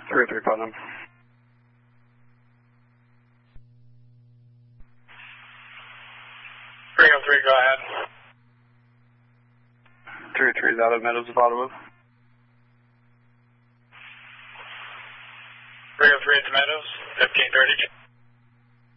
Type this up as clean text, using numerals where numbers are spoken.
303 Putnam. Rio 3, go ahead. 303 is out of Meadows of Ottawa. Rio 3 to Meadows, 1530.